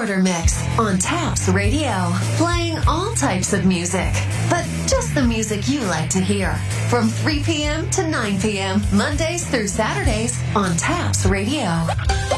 Starter Mix on Taps Radio, playing all types of music, but just the music you like to hear. From 3 p.m. to 9 p.m., Mondays through Saturdays on Taps Radio.